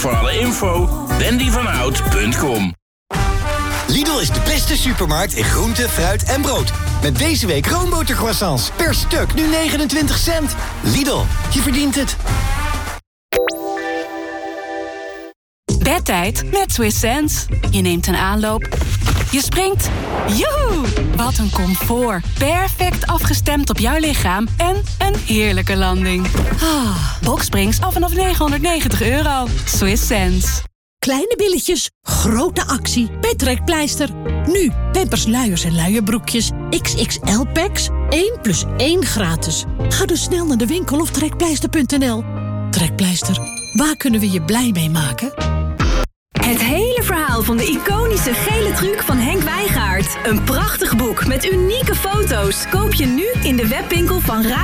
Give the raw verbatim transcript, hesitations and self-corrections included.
Voor alle info, wendy van hout punt com. Lidl is de beste supermarkt in groente, fruit en brood. Met deze week roombotercroissants. Per stuk nu negenentwintig cent. Lidl, je verdient het. Bedtijd met Swiss Sense. Je neemt een aanloop. Je springt. Joehoe! Wat een comfort. Perfect afgestemd op jouw lichaam. En een heerlijke landing. Ah, Boxsprings af vanaf negenhonderdnegentig euro. Swiss Sense. Kleine billetjes, grote actie bij Trekpleister. Nu, Pampers luiers en luierbroekjes. X X L packs, één plus één gratis. Ga dus snel naar de winkel of trekpleister punt n l. Trekpleister, waar kunnen we je blij mee maken? Het hele verhaal van de iconische gele truc van Henk Wijngaard. Een prachtig boek met unieke foto's. Koop je nu in de webwinkel van Ra